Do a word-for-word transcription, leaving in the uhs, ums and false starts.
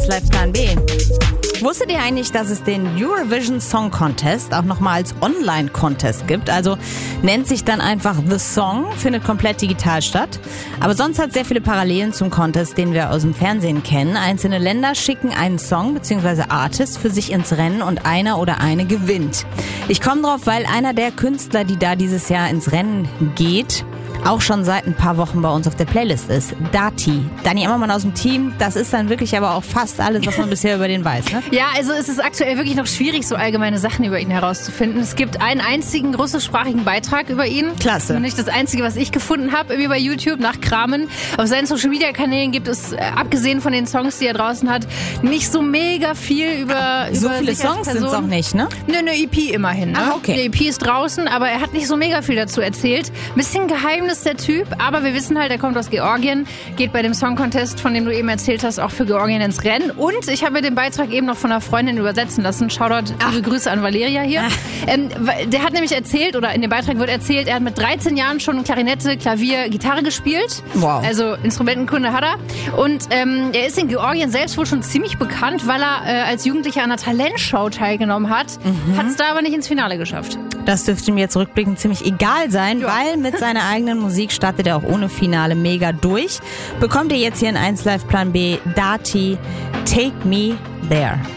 eins Live Plan B. Wusstet ihr eigentlich, dass es den Eurovision Song Contest auch nochmal als Online-Contest gibt? Also nennt sich dann einfach The Song, findet komplett digital statt. Aber sonst hat es sehr viele Parallelen zum Contest, den wir aus dem Fernsehen kennen. Einzelne Länder schicken einen Song bzw. Artist für sich ins Rennen und einer oder eine gewinnt. Ich komme drauf, weil einer der Künstler, die da dieses Jahr ins Rennen geht, auch schon seit ein paar Wochen bei uns auf der Playlist ist. Dati. Dani Emmermann aus dem Team. Das ist dann wirklich aber auch fast alles, was man bisher über den weiß, ne? Ja, also es ist aktuell wirklich noch schwierig, so allgemeine Sachen über ihn herauszufinden. Es gibt einen einzigen russischsprachigen Beitrag über ihn. Klasse. Und nicht das einzige, was ich gefunden habe, irgendwie bei YouTube, nach Kramen. Auf seinen Social-Media-Kanälen gibt es, äh, abgesehen von den Songs, die er draußen hat, nicht so mega viel über So über viele sich als Songs sind es Person. auch nicht, ne? Nö, eine E P immerhin. Ne? Ah, okay. Die E P ist draußen, aber er hat nicht so mega viel dazu erzählt. Bisschen Geheimnis der Typ, aber wir wissen halt, er kommt aus Georgien, geht bei dem Song Contest, von dem du eben erzählt hast, auch für Georgien ins Rennen. Und ich habe mir den Beitrag eben noch von einer Freundin übersetzen lassen. Shoutout, liebe Grüße an Valeria hier. Ähm, der hat nämlich erzählt, oder in dem Beitrag wird erzählt, er hat mit dreizehn Jahren schon Klarinette, Klavier, Gitarre gespielt. Wow. Also Instrumentenkunde hat er. Und ähm, er ist in Georgien selbst wohl schon ziemlich bekannt, weil er äh, als Jugendlicher an einer Talentshow teilgenommen hat. Mhm. Hat es da aber nicht ins Finale geschafft. Das dürfte mir jetzt rückblickend ziemlich egal sein, ja. Weil mit seiner eigenen Musik startet er auch ohne Finale mega durch. Bekommt ihr jetzt hier in eins Live Plan B Dati, Take Me There.